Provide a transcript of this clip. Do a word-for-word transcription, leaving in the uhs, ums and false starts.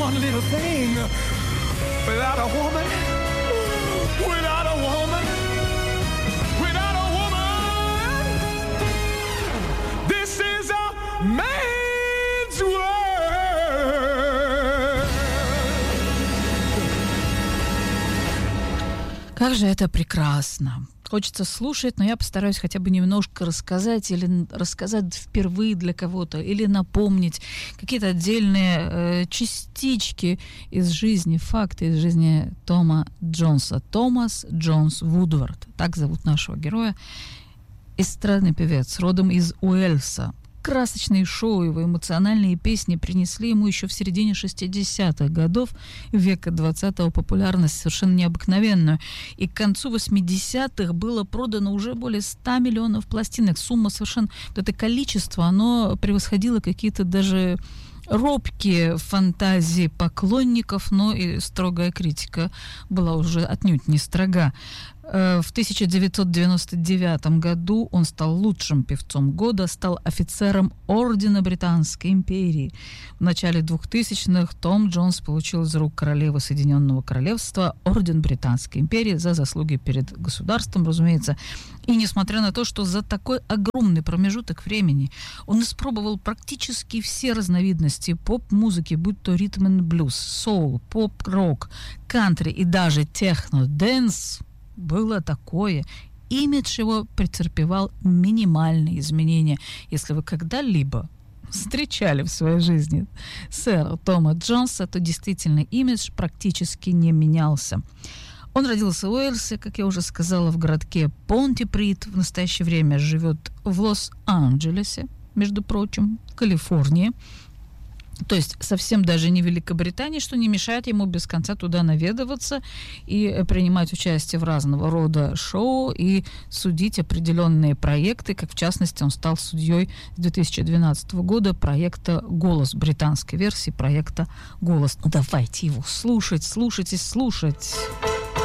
one little thing. Without a woman, without a woman, without a woman, this is a man's world. Как же это прекрасно. Хочется слушать, но я постараюсь хотя бы немножко рассказать или рассказать впервые для кого-то, или напомнить какие-то отдельные э, частички из жизни, факты из жизни Тома Джонса. Томас Джонс Вудвард, так зовут нашего героя. Эстрадный певец, родом из Уэльса. Красочные шоу, его эмоциональные песни принесли ему еще в середине шестидесятых годов века двадцатого популярность совершенно необыкновенную. И к концу восьмидесятых было продано уже более ста миллионов пластинок. Сумма совершенно... Вот это количество, оно превосходило какие-то даже робкие фантазии поклонников, но и строгая критика была уже отнюдь не строга. В тысяча девятьсот девяносто девятом году он стал лучшим певцом года, стал офицером Ордена Британской империи. В начале двухтысячных Том Джонс получил из рук королевы Соединенного Королевства Орден Британской империи за заслуги перед государством, разумеется. И несмотря на то, что за такой огромный промежуток времени он испробовал практически все разновидности поп-музыки, будь то ритм н блюз, соул, поп-рок, кантри и даже техно-дэнс, было такое. Имидж его претерпевал минимальные изменения. Если вы когда-либо встречали в своей жизни сэра Тома Джонса, то действительно имидж практически не менялся. Он родился в Уэльсе, как я уже сказала, в городке Понтиприт. В настоящее время живет в Лос-Анджелесе, между прочим, в Калифорнии. То есть совсем даже не Великобритании, что не мешает ему без конца туда наведываться и принимать участие в разного рода шоу и судить определенные проекты, как в частности он стал судьей с две тысячи двенадцатого года проекта «Голос», британской версии проекта «Голос». Ну, давайте его слушать, слушать и слушать.